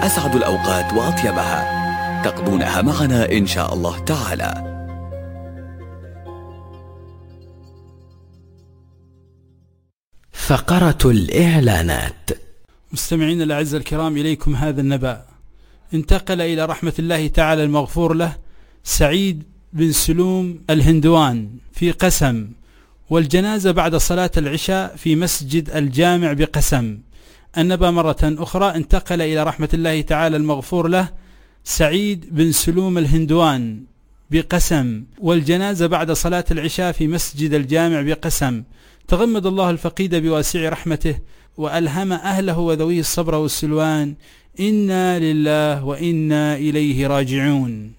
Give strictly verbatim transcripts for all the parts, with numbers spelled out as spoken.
أسعد الأوقات وأطيبها تقضونها معنا إن شاء الله تعالى. فقرة الإعلانات. مستمعين الأعزاء الكرام، إليكم هذا النبأ. انتقل إلى رحمة الله تعالى المغفور له سعيد بن سلوم الهندوان في قسم، والجنازة بعد صلاة العشاء في مسجد الجامع بقسم. النبأ مرة أخرى، انتقل إلى رحمة الله تعالى المغفور له سعيد بن سلوم الهندوان بقسم، والجنازة بعد صلاة العشاء في مسجد الجامع بقسم. تغمد الله الفقيد بواسع رحمته وألهم أهله وذويه الصبر والسلوان. إنا لله وإنا إليه راجعون.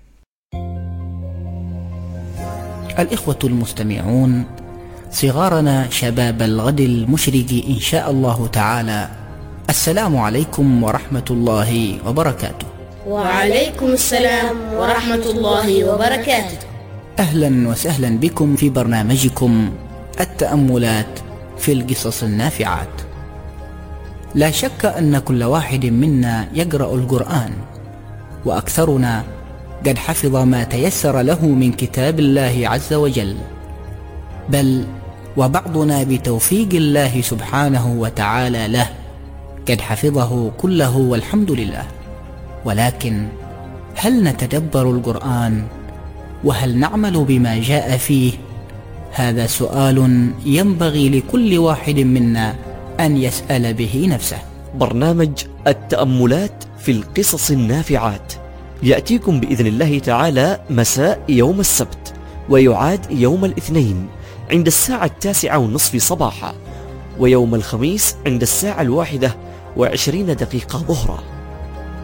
الإخوة المستمعون، صغارنا شباب الغد المشرق إن شاء الله تعالى، السلام عليكم ورحمة الله وبركاته. وعليكم السلام ورحمة الله وبركاته. أهلا وسهلا بكم في برنامجكم التأملات في القصص النافعات. لا شك أن كل واحد منا يقرأ القرآن، وأكثرنا قد حفظ ما تيسر له من كتاب الله عز وجل، بل وبعضنا بتوفيق الله سبحانه وتعالى له قد حفظه كله والحمد لله. ولكن هل نتدبر القرآن؟ وهل نعمل بما جاء فيه؟ هذا سؤال ينبغي لكل واحد منا أن يسأل به نفسه. برنامج التأملات في القصص النافعات يأتيكم بإذن الله تعالى مساء يوم السبت، ويعاد يوم الاثنين عند الساعة التاسعة والنصف صباحا، ويوم الخميس عند الساعة الواحدة وعشرين دقيقة ظهرا.